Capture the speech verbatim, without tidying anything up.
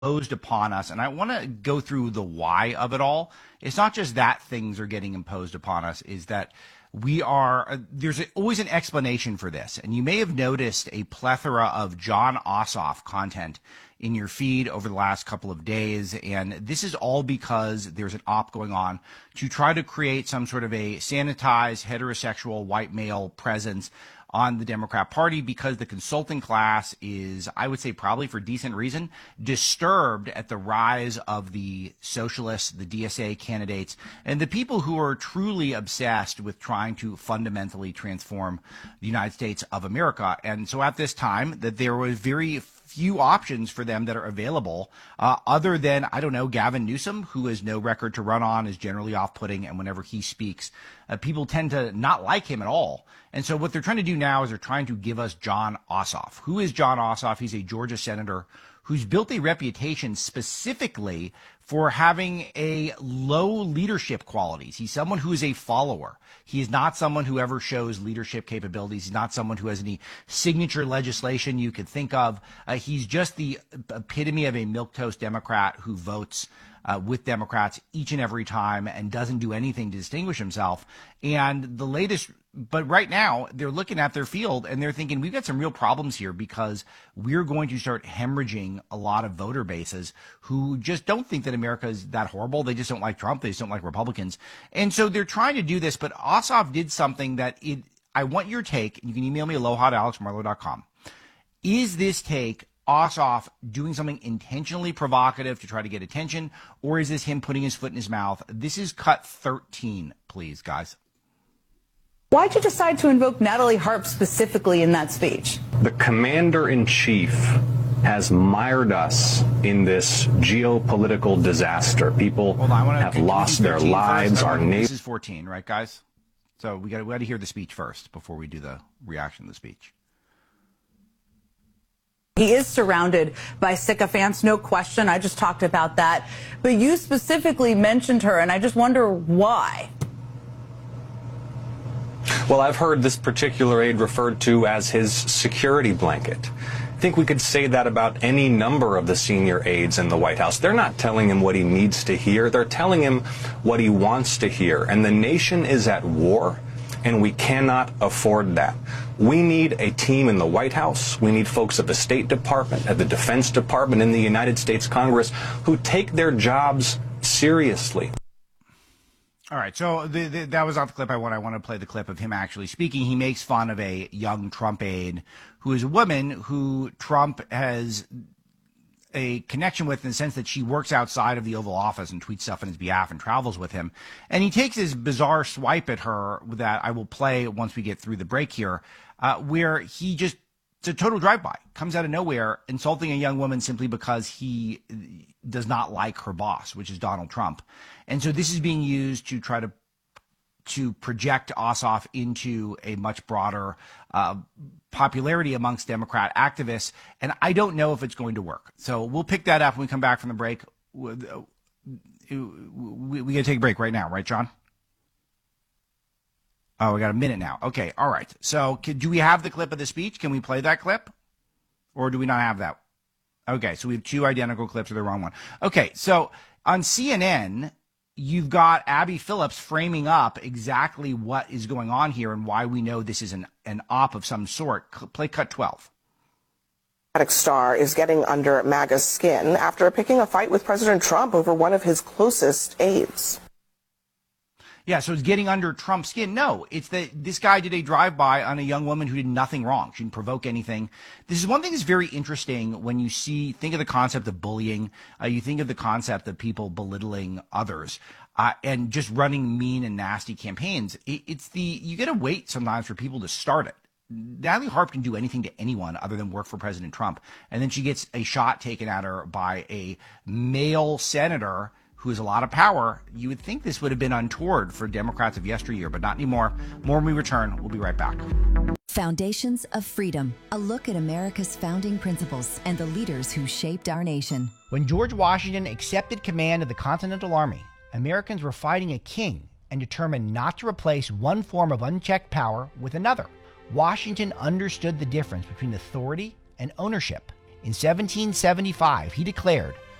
imposed upon us. And I want to go through the why of it all. It's not just that things are getting imposed upon us, is that we are, uh, there's a, always an explanation for this. And you may have noticed a plethora of Jon Ossoff content in your feed over the last couple of days. And this is all because there's an op going on to try to create some sort of a sanitized heterosexual white male presence on the Democrat Party, because the consulting class is, I would say probably for decent reason, disturbed at the rise of the socialists, the D S A candidates, and the people who are truly obsessed with trying to fundamentally transform the United States of America. And so at this time, that there was very few options for them that are available, uh, other than, I don't know, Gavin Newsom, who has no record to run on, is generally off-putting, and whenever he speaks, uh, people tend to not like him at all. And so what they're trying to do now is they're trying to give us Jon Ossoff. Who is Jon Ossoff? He's a Georgia senator who's built a reputation specifically for having a low leadership qualities. He's someone who is a follower. He is not someone who ever shows leadership capabilities. He's not someone who has any signature legislation you could think of. Uh, he's just the epitome of a milquetoast Democrat who votes Uh, with Democrats each and every time and doesn't do anything to distinguish himself. And the latest, but right now they're looking at their field and they're thinking, we've got some real problems here, because we're going to start hemorrhaging a lot of voter bases who just don't think that America is that horrible. They just don't like Trump. They just don't like Republicans. And so they're trying to do this, but Ossoff did something that it, I want your take. You can email me aloha at alex marlow dot com. Is this take Ossoff doing something intentionally provocative to try to get attention, or is this him putting his foot in his mouth? This is cut thirteen, please, guys. Why'd you decide to invoke Natalie Harp specifically in that speech? The commander-in-chief has mired us in this geopolitical disaster. People Hold on, I wanna, have lost their lives. Our nation. This is fourteen, right, guys? So we got we got to hear the speech first before we do the reaction to the speech. He is surrounded by sycophants, no question. I just talked about that. But you specifically mentioned her, and I just wonder why. Well, I've heard this particular aide referred to as his security blanket. I think we could say that about any number of the senior aides in the White House. They're not telling him what he needs to hear. They're telling him what he wants to hear. And the nation is at war, and we cannot afford that. We need a team in the White House. We need folks at the State Department, at the Defense Department, in the United States Congress who take their jobs seriously. All right, so the, the, that was not the clip I want. I want to play the clip of him actually speaking. He makes fun of a young Trump aide who is a woman who Trump has a connection with, in the sense that she works outside of the Oval Office and tweets stuff on his behalf and travels with him. And he takes his bizarre swipe at her that I will play once we get through the break here, uh, where he just, it's a total drive-by, comes out of nowhere, insulting a young woman simply because he does not like her boss, which is Donald Trump. And so this is being used to try to to project Ossoff into a much broader uh, popularity amongst Democrat activists. And I don't know if it's going to work. So we'll pick that up when we come back from the break. We, we, we got to take a break right now, right, John? Oh, we got a minute now. Okay, all right. So can, do we have the clip of the speech? Can we play that clip? Or do we not have that? Okay, so we have two identical clips of the wrong one. Okay, so on C N N, you've got Abby Phillips framing up exactly what is going on here and why we know this is an, an op of some sort. Play cut twelve. Star is getting under MAGA's skin after picking a fight with President Trump over one of his closest aides. Yeah, so it's getting under Trump's skin. No, it's that this guy did a drive-by on a young woman who did nothing wrong. She didn't provoke anything. This is one thing that's very interesting when you see, think of the concept of bullying. Uh, you think of the concept of people belittling others uh, and just running mean and nasty campaigns. It, it's the, you got to wait sometimes for people to start it. Natalie Harp can do anything to anyone other than work for President Trump. And then she gets a shot taken at her by a male senator who has a lot of power. You would think this would have been untoward for Democrats of yesteryear, but not anymore. More when we return. We'll be right back. Foundations of Freedom, a look at America's founding principles and the leaders who shaped our nation. When George Washington accepted command of the Continental Army, Americans were fighting a king and determined not to replace one form of unchecked power with another. Washington understood the difference between authority and ownership. In seventeen seventy-five, he declared,